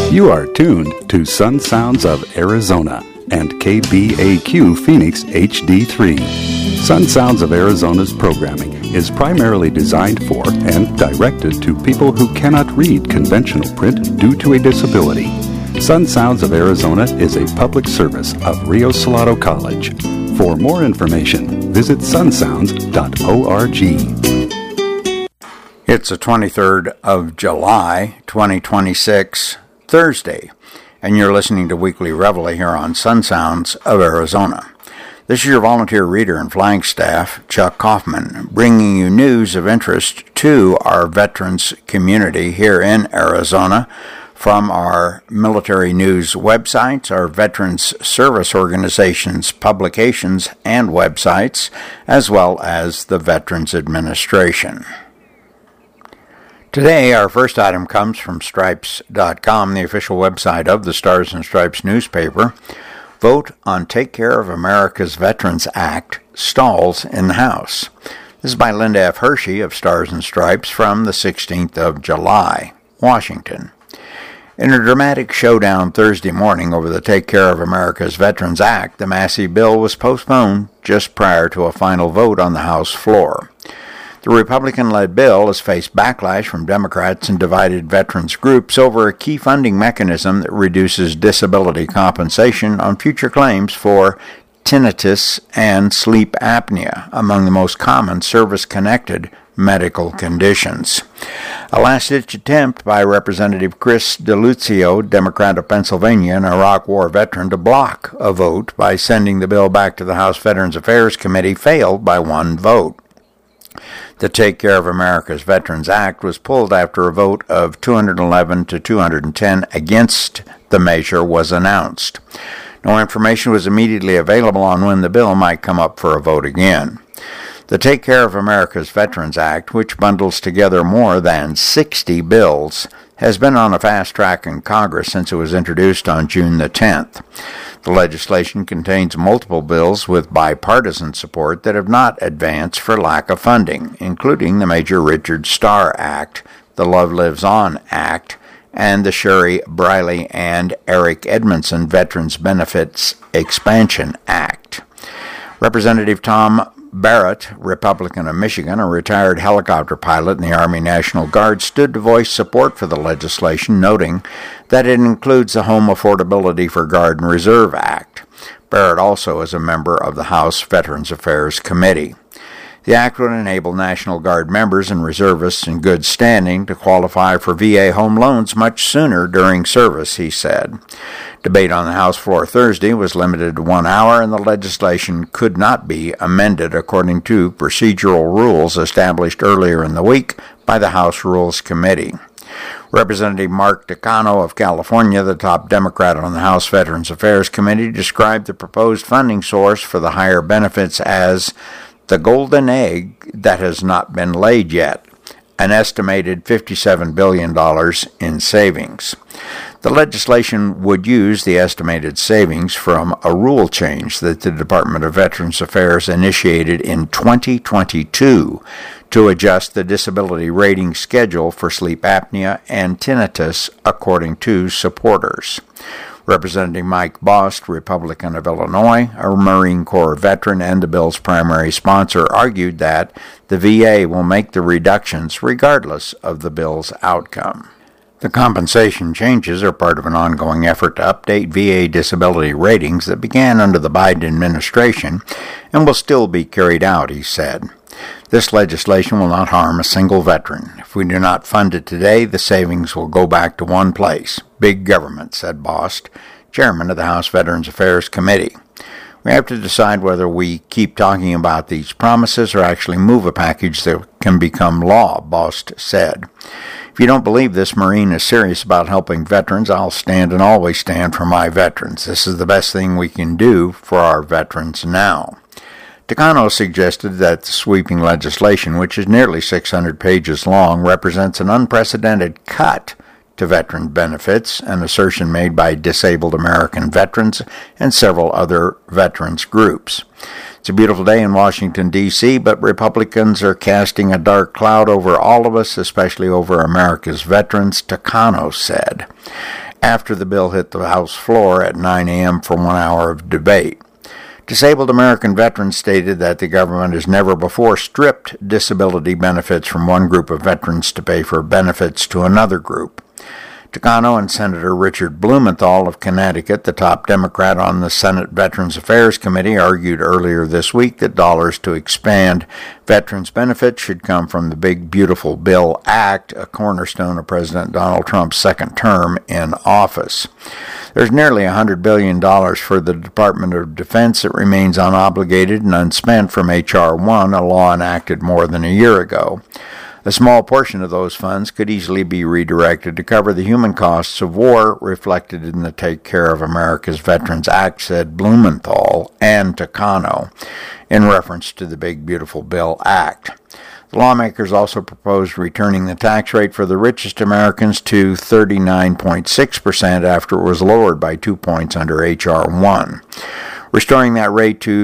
You are tuned to Sun Sounds of Arizona and KBAQ Phoenix HD3. Sun Sounds of Arizona's programming is primarily designed for and directed to people who cannot read conventional print due to a disability. Sun Sounds of Arizona is a public service of Rio Salado College. For more information, visit sunsounds.org. It's the 23rd of July, 2026, Thursday, and you're listening to Weekly Reveille here on Sun Sounds of Arizona. This is your volunteer reader and flying staff, Chuck Kaufman, bringing you news of interest to our veterans community here in Arizona from our military news websites, our veterans service organizations, publications, and websites, as well as the Veterans Administration. Today, our first item comes from Stripes.com, the official website of the Stars and Stripes newspaper. Vote on Take Care of America's Veterans Act stalls in the House. This is by Linda F. Hershey of Stars and Stripes from the 16th of July, Washington. In a dramatic showdown Thursday morning over the Take Care of America's Veterans Act, the massive bill was postponed just prior to a final vote on the House floor. The Republican-led bill has faced backlash from Democrats and divided veterans groups over a key funding mechanism that reduces disability compensation on future claims for tinnitus and sleep apnea, among the most common service-connected medical conditions. A last-ditch attempt by Representative Chris DeLuzio, Democrat of Pennsylvania, an Iraq War veteran, to block a vote by sending the bill back to the House Veterans Affairs Committee failed by one vote. The Take Care of America's Veterans Act was pulled after a vote of 211 to 210 against the measure was announced. No information was immediately available on when the bill might come up for a vote again. The Take Care of America's Veterans Act, which bundles together more than 60 bills, has been on a fast track in Congress since it was introduced on June the 10th. The legislation contains multiple bills with bipartisan support that have not advanced for lack of funding, including the Major Richard Starr Act, the Love Lives On Act, and the Sherry Briley and Eric Edmondson Veterans Benefits Expansion Act. Representative Tom Barrett, Republican of Michigan, a retired helicopter pilot in the Army National Guard, stood to voice support for the legislation, noting that it includes the Home Affordability for Guard and Reserve Act. Barrett also is a member of the House Veterans Affairs Committee. The act would enable National Guard members and reservists in good standing to qualify for VA home loans much sooner during service, he said. Debate on the House floor Thursday was limited to 1 hour, and the legislation could not be amended according to procedural rules established earlier in the week by the House Rules Committee. Representative Mark Takano of California, the top Democrat on the House Veterans Affairs Committee, described the proposed funding source for the higher benefits as the golden egg that has not been laid yet, an estimated $57 billion in savings. The legislation would use the estimated savings from a rule change that the Department of Veterans Affairs initiated in 2022 to adjust the disability rating schedule for sleep apnea and tinnitus, according to supporters. Representative Mike Bost, Republican of Illinois, a Marine Corps veteran and the bill's primary sponsor, argued that the VA will make the reductions regardless of the bill's outcome. The compensation changes are part of an ongoing effort to update VA disability ratings that began under the Biden administration and will still be carried out, he said. This legislation will not harm a single veteran. If we do not fund it today, the savings will go back to one place, big government, said Bost, chairman of the House Veterans Affairs Committee. We have to decide whether we keep talking about these promises or actually move a package that can become law, Bost said. If you don't believe this Marine is serious about helping veterans, I'll stand and always stand for my veterans. This is the best thing we can do for our veterans now. Takano suggested that the sweeping legislation, which is nearly 600 pages long, represents an unprecedented cut to veteran benefits, an assertion made by disabled American veterans and several other veterans groups. It's a beautiful day in Washington, D.C., but Republicans are casting a dark cloud over all of us, especially over America's veterans, Takano said. after the bill hit the House floor at 9 a.m. for 1 hour of debate. Disabled American veterans stated that the government has never before stripped disability benefits from one group of veterans to pay for benefits to another group. Takano and Senator Richard Blumenthal of Connecticut, the top Democrat on the Senate Veterans Affairs Committee, argued earlier this week that dollars to expand veterans' benefits should come from the Big Beautiful Bill Act, a cornerstone of President Donald Trump's second term in office. There's nearly $100 billion for the Department of Defense that remains unobligated and unspent from H.R. 1, a law enacted more than a year ago. A small portion of those funds could easily be redirected to cover the human costs of war reflected in the Take Care of America's Veterans Act, said Blumenthal and Takano, in reference to the Big Beautiful Bill Act. The lawmakers also proposed returning the tax rate for the richest Americans to 39.6% after it was lowered by 2 points under H.R. 1. Restoring that rate to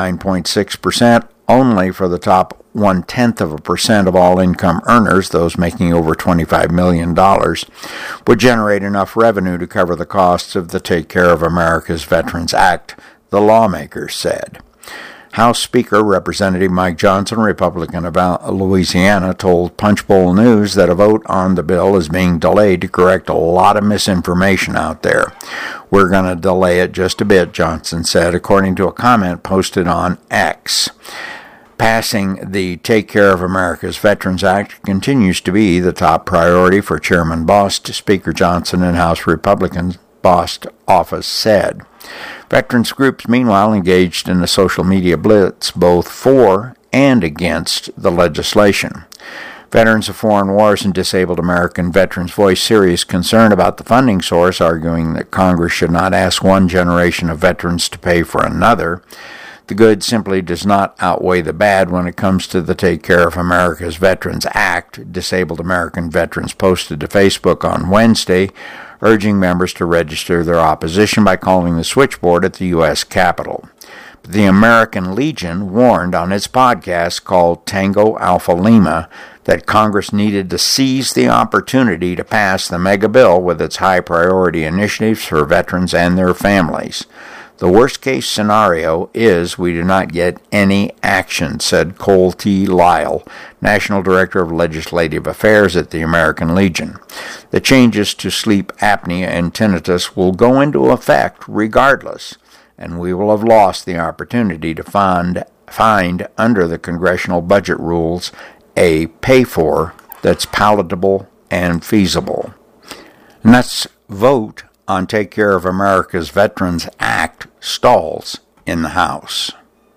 39.6% only for the top 0.1% of all income earners, those making over $25 million, would generate enough revenue to cover the costs of the Take Care of America's Veterans Act, the lawmakers said. House Speaker Representative Mike Johnson, Republican of Louisiana, told Punchbowl News that a vote on the bill is being delayed to correct a lot of misinformation out there. We're going to delay it just a bit, Johnson said, according to a comment posted on X. Passing the Take Care of America's Veterans Act continues to be the top priority for Chairman Bost, Speaker Johnson, and House Republicans, Bost office said. Veterans groups, meanwhile, engaged in a social media blitz both for and against the legislation. Veterans of foreign wars and disabled American veterans voiced serious concern about the funding source, arguing that Congress should not ask one generation of veterans to pay for another. The good simply does not outweigh the bad when it comes to the Take Care of America's Veterans Act, disabled American veterans posted to Facebook on Wednesday, urging members to register their opposition by calling the switchboard at the U.S. Capitol. But the American Legion warned on its podcast called Tango Alpha Lima that Congress needed to seize the opportunity to pass the mega bill with its high-priority initiatives for veterans and their families. The worst-case scenario is we do not get any action, said Cole T. Lyle, National Director of Legislative Affairs at the American Legion. The changes to sleep apnea and tinnitus will go into effect regardless, and we will have lost the opportunity to find under the congressional budget rules a pay-for that's palatable and feasible. And that's vote on Take Care of America's Veterans Act stalls in the House.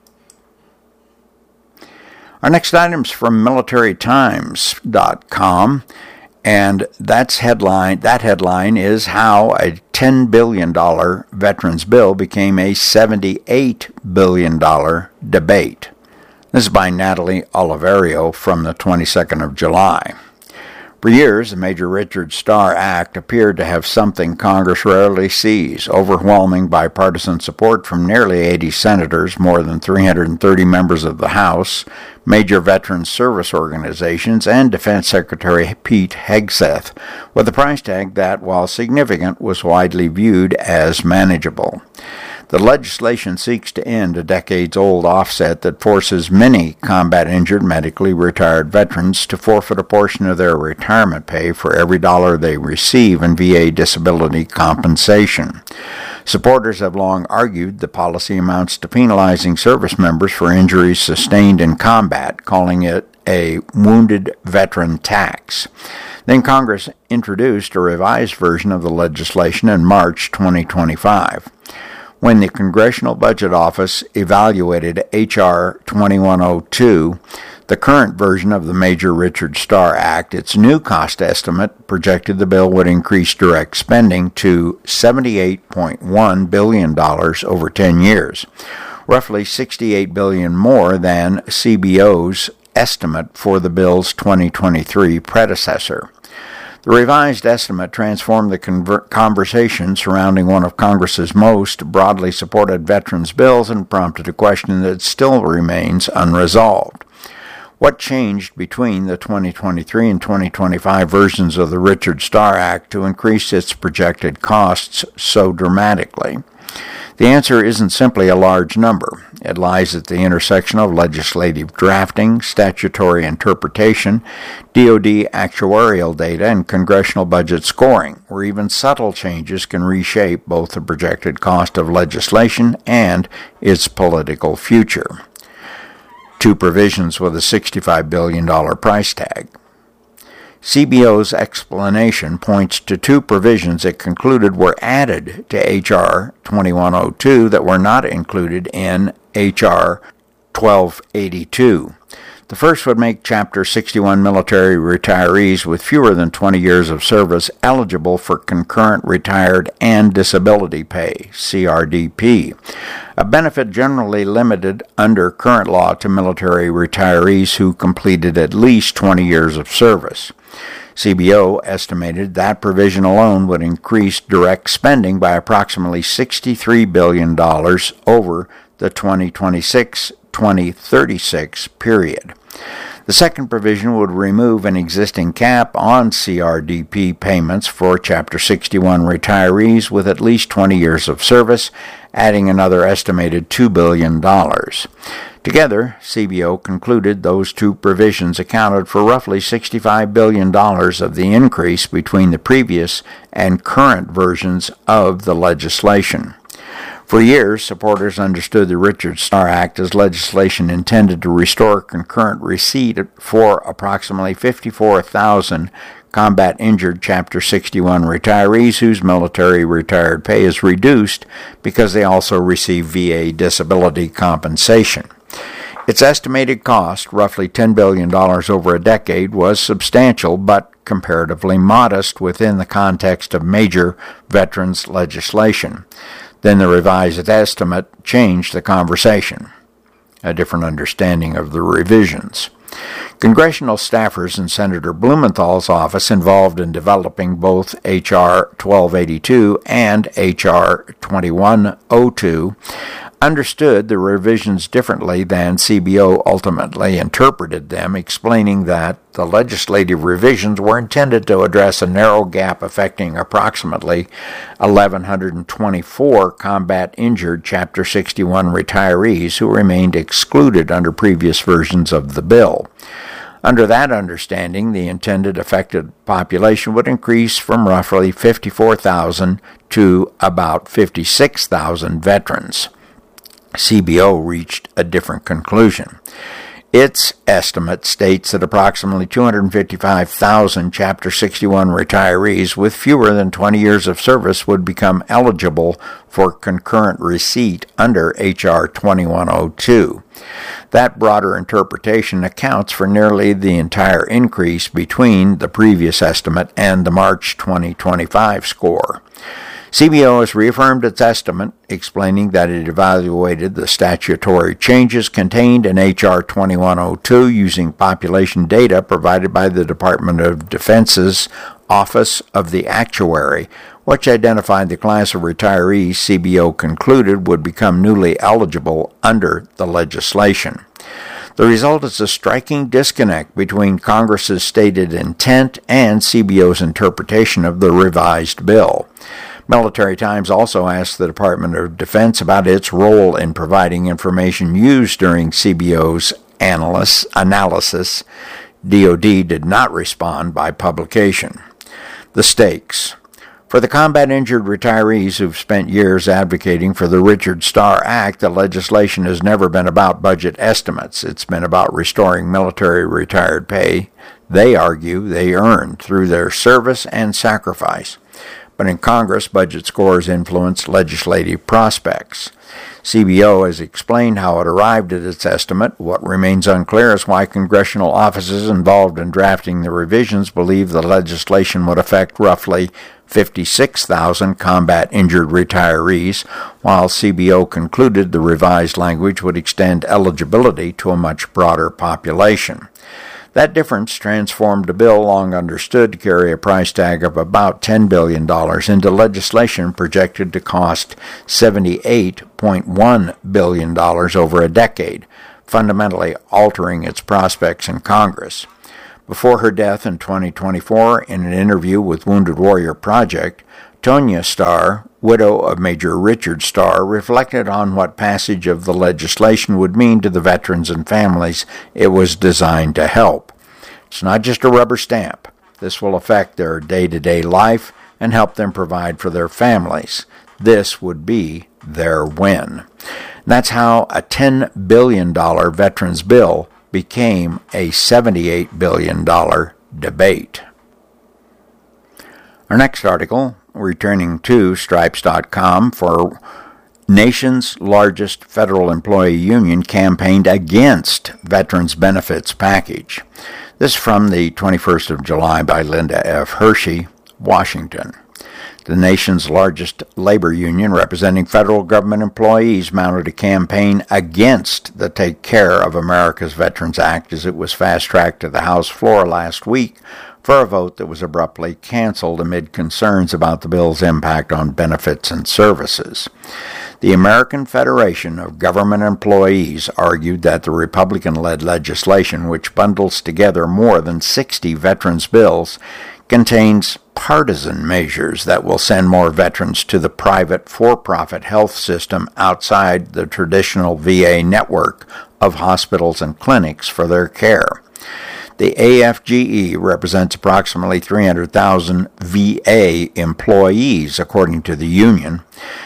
Our next item is from MilitaryTimes.com, and that headline is how a $10 billion veterans bill became a $78 billion debate. This is by Natalie Oliverio from the 22nd of July. For years, the Major Richard Starr Act appeared to have something Congress rarely sees, overwhelming bipartisan support from nearly 80 senators, more than 330 members of the House, major veterans service organizations, and Defense Secretary Pete Hegseth, with a price tag that, while significant, was widely viewed as manageable. The legislation seeks to end a decades-old offset that forces many combat-injured, medically retired veterans to forfeit a portion of their retirement pay for every dollar they receive in VA disability compensation. Supporters have long argued the policy amounts to penalizing service members for injuries sustained in combat, calling it a wounded veteran tax. Then Congress introduced a revised version of the legislation in March 2025. When the Congressional Budget Office evaluated H.R. 2102, the current version of the Major Richard Starr Act, its new cost estimate projected the bill would increase direct spending to $78.1 billion over 10 years, roughly $68 billion more than CBO's estimate for the bill's 2023 predecessor. The revised estimate transformed the conversation surrounding one of Congress's most broadly supported veterans bills and prompted a question that still remains unresolved. What changed between the 2023 and 2025 versions of the Richard Starr Act to increase its projected costs so dramatically? The answer isn't simply a large number. It lies at the intersection of legislative drafting, statutory interpretation, DoD actuarial data, and congressional budget scoring, where even subtle changes can reshape both the projected cost of legislation and its political future. Two provisions with a $65 billion price tag. CBO's explanation points to two provisions it concluded were added to H.R. 2102 that were not included in H.R. 1282. The first would make Chapter 61 military retirees with fewer than 20 years of service eligible for concurrent retired and disability pay, CRDP, a benefit generally limited under current law to military retirees who completed at least 20 years of service. CBO estimated that provision alone would increase direct spending by approximately $63 billion over the 2026-2036 period. The second provision would remove an existing cap on CRDP payments for Chapter 61 retirees with at least 20 years of service, adding another estimated $2 billion. Together, CBO concluded those two provisions accounted for roughly $65 billion of the increase between the previous and current versions of the legislation. For years, supporters understood the Richard Starr Act as legislation intended to restore concurrent receipt for approximately 54,000 combat-injured Chapter 61 retirees whose military retired pay is reduced because they also receive VA disability compensation. Its estimated cost, roughly $10 billion over a decade, was substantial but comparatively modest within the context of major veterans legislation. Then the revised estimate changed the conversation. A different understanding of the revisions. Congressional staffers in Senator Blumenthal's office involved in developing both H.R. 1282 and H.R. 2102 understood the revisions differently than CBO ultimately interpreted them, explaining that the legislative revisions were intended to address a narrow gap affecting approximately 1,124 combat-injured Chapter 61 retirees who remained excluded under previous versions of the bill. Under that understanding, the intended affected population would increase from roughly 54,000 to about 56,000 veterans. CBO reached a different conclusion. Its estimate states that approximately 255,000 Chapter 61 retirees with fewer than 20 years of service would become eligible for concurrent receipt under H.R. 2102. That broader interpretation accounts for nearly the entire increase between the previous estimate and the March 2025 score. CBO has reaffirmed its estimate, explaining that it evaluated the statutory changes contained in H.R. 2102 using population data provided by the Department of Defense's Office of the Actuary, which identified the class of retirees CBO concluded would become newly eligible under the legislation. The result is a striking disconnect between Congress's stated intent and CBO's interpretation of the revised bill. Military Times also asked the Department of Defense about its role in providing information used during CBO's analysis. DoD did not respond by publication. The stakes. For the combat-injured retirees who've spent years advocating for the Richard Starr Act, the legislation has never been about budget estimates. It's been about restoring military retired pay they argue they earned through their service and sacrifice. But in Congress, budget scores influence legislative prospects. CBO has explained how it arrived at its estimate. What remains unclear is why congressional offices involved in drafting the revisions believe the legislation would affect roughly 56,000 combat-injured retirees, while CBO concluded the revised language would extend eligibility to a much broader population. That difference transformed a bill long understood to carry a price tag of about $10 billion into legislation projected to cost $78.1 billion over a decade, fundamentally altering its prospects in Congress. Before her death in 2024, in an interview with Wounded Warrior Project, Tonya Starr, widow of Major Richard Starr, reflected on what passage of the legislation would mean to the veterans and families it was designed to help. It's not just a rubber stamp. This will affect their day-to-day life and help them provide for their families. This would be their win. That's how a $10 billion veterans bill became a $78 billion debate. Our next article, returning to Stripes.com, for nation's largest federal employee union campaigned against veterans benefits package. This is from the 21st of July by Linda F. Hershey, Washington. The nation's largest labor union representing federal government employees mounted a campaign against the Take Care of America's Veterans Act as it was fast-tracked to the House floor last week for a vote that was abruptly canceled amid concerns about the bill's impact on benefits and services. The American Federation of Government Employees argued that the Republican-led legislation, which bundles together more than 60 veterans bills, contains partisan measures that will send more veterans to the private for-profit health system outside the traditional VA network of hospitals and clinics for their care. The AFGE represents approximately 300,000 VA employees, according to the union.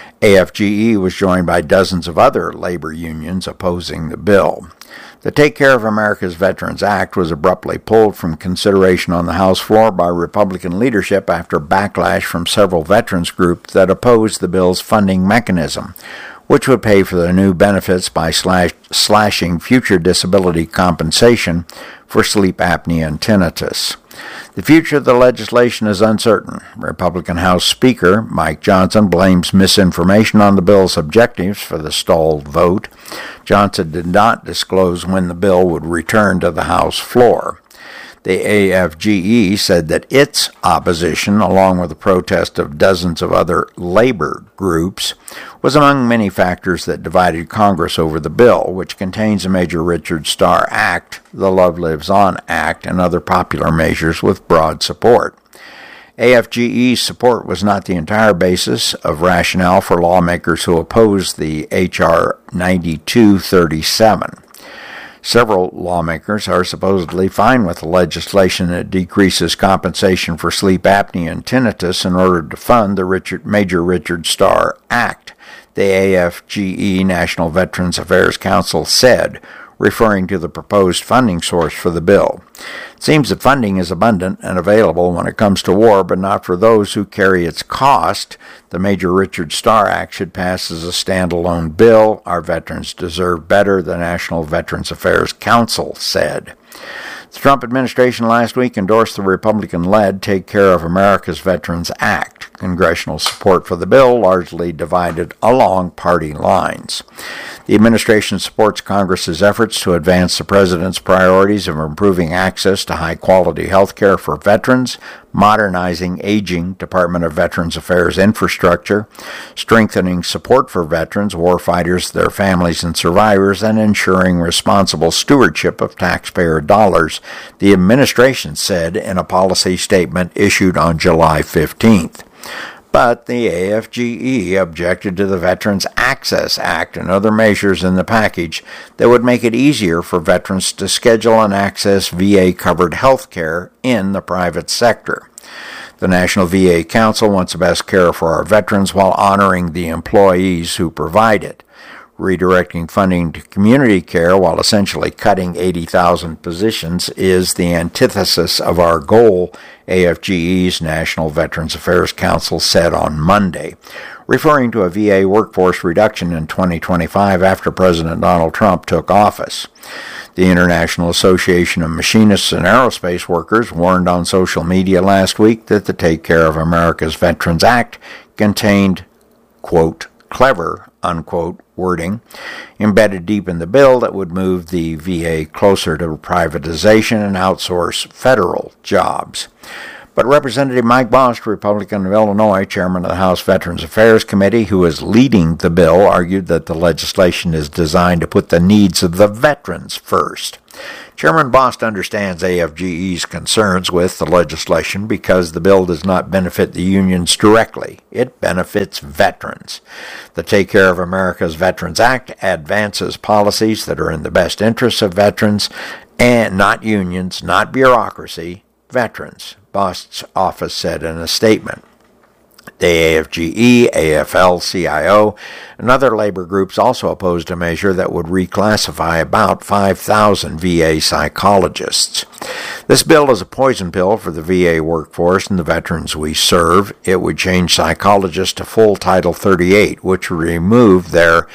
AFGE was joined by dozens of other labor unions opposing the bill. The Take Care of America's Veterans Act was abruptly pulled from consideration on the House floor by Republican leadership after backlash from several veterans groups that opposed the bill's funding mechanism, which would pay for the new benefits by slashing future disability compensation for sleep apnea and tinnitus. The future of the legislation is uncertain. Republican House Speaker Mike Johnson blames misinformation on the bill's objectives for the stalled vote. Johnson did not disclose when the bill would return to the House floor. The AFGE said that its opposition, along with the protest of dozens of other labor groups, was among many factors that divided Congress over the bill, which contains a Major Richard Starr Act, the Love Lives On Act, and other popular measures with broad support. AFGE's support was not the entire basis of rationale for lawmakers who opposed the H.R. 9237. Several lawmakers are supposedly fine with the legislation that decreases compensation for sleep apnea and tinnitus in order to fund the Major Richard Starr Act, the AFGE National Veterans Affairs Council said, referring to the proposed funding source for the bill. It seems that funding is abundant and available when it comes to war, but not for those who carry its cost. The Major Richard Starr Act should pass as a standalone bill. Our veterans deserve better, the National Veterans Affairs Council said. The Trump administration last week endorsed the Republican-led Take Care of America's Veterans Act. Congressional support for the bill largely divided along party lines. The administration supports Congress's efforts to advance the president's priorities of improving access to high-quality health care for veterans, modernizing aging Department of Veterans Affairs infrastructure, strengthening support for veterans, warfighters, their families, and survivors, and ensuring responsible stewardship of taxpayer dollars, the administration said in a policy statement issued on July 15th. But the AFGE objected to the Veterans Access Act and other measures in the package that would make it easier for veterans to schedule and access VA-covered health care in the private sector. The National VA Council wants the best care for our veterans while honoring the employees who provide it. Redirecting funding to community care while essentially cutting 80,000 positions is the antithesis of our goal, AFGE's National Veterans Affairs Council said on Monday, referring to a VA workforce reduction in 2025 after President Donald Trump took office. The International Association of Machinists and Aerospace Workers warned on social media last week that the Take Care of America's Veterans Act contained, quote, clever, unquote, wording embedded deep in the bill that would move the VA closer to privatization and outsource federal jobs. But Representative Mike Bost, Republican of Illinois, chairman of the House Veterans Affairs Committee, who is leading the bill, argued that the legislation is designed to put the needs of the veterans first. Chairman Bost understands AFGE's concerns with the legislation because the bill does not benefit the unions directly. It benefits veterans. The Take Care of America's Veterans Act advances policies that are in the best interests of veterans, and not unions, not bureaucracy, veterans, Bost's office said in a statement. The AFGE, AFL-CIO, and other labor groups also opposed a measure that would reclassify about 5,000 VA psychologists. This bill is a poison pill for the VA workforce and the veterans we serve. It would change psychologists to full Title 38, which would remove their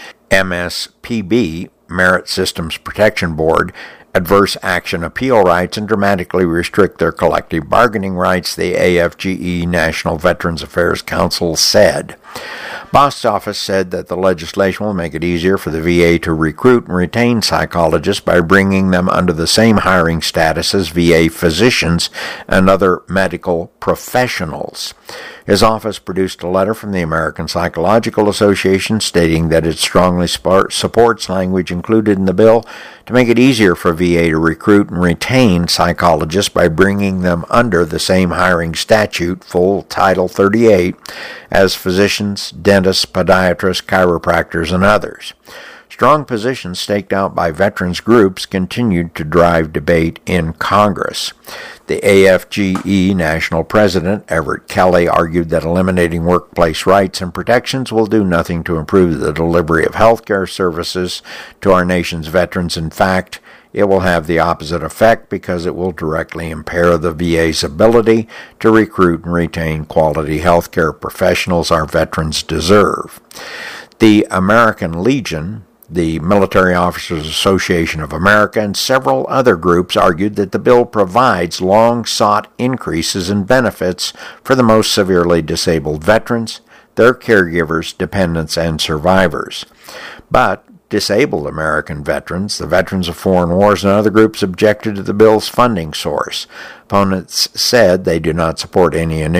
MSPB, Merit Systems Protection Board, adverse action appeal rights and dramatically restrict their collective bargaining rights, the AFGE National Veterans Affairs Council said. Bost's office said that the legislation will make it easier for the VA to recruit and retain psychologists by bringing them under the same hiring status as VA physicians and other medical professionals. His office produced a letter from the American Psychological Association stating that it strongly supports language included in the bill to make it easier for VA to recruit and retain psychologists by bringing them under the same hiring statute, full Title 38, as physicians, dentists, podiatrists, chiropractors, and others. Strong positions staked out by veterans groups continued to drive debate in Congress. The AFGE National President, Everett Kelly, argued that eliminating workplace rights and protections will do nothing to improve the delivery of health care services to our nation's veterans. In fact, it will have the opposite effect because it will directly impair the VA's ability to recruit and retain quality health care professionals our veterans deserve. The American Legion, the Military Officers Association of America, and several other groups argued that the bill provides long-sought increases in benefits for the most severely disabled veterans, their caregivers, dependents, and survivors. But disabled American veterans, the veterans of foreign wars, and other groups objected to the bill's funding source. Opponents said they do not support any initiative